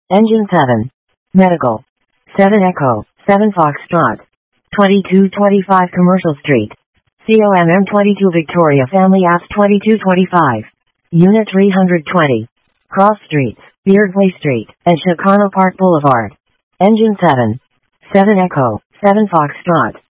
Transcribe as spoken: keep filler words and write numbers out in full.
Engine seven. Medical. seven Echo, seven Foxtrot. twenty-two twenty-five Commercial Street. COMM twenty-two Victoria Family Apps twenty-two twenty-five. Unit three hundred twenty. Cross Streets, Beardsley Street, and Chicano Park Boulevard. Engine seven. seven Echo, seven Foxtrot.